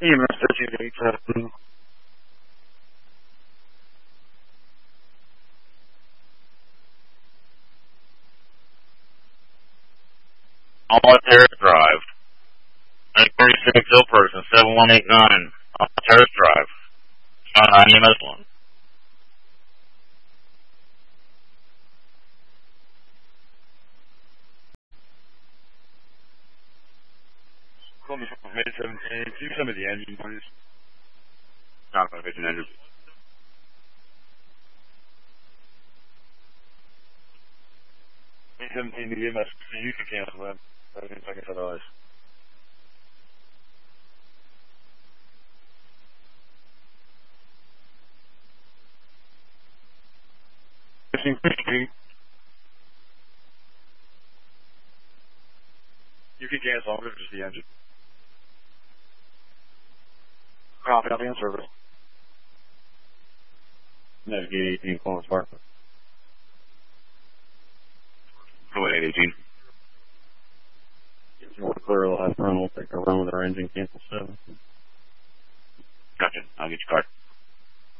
EMS 1387. On Terrace Drive. 36 Hill Person, 7189. On Terrace Drive. 9 EMS 1. Columbus May 17. Can you send me the engine, please? Not going to an engine. May 17, the EMS. You can cancel that. I didn't think otherwise. You can cancel. I'm just the engine. Copy, I'll be in service. Navigate 18, Columbus Park. Go ahead, 18. If you want to clear the last run, we'll take a run with our engine, cancel 7. Gotcha. I'll get your card.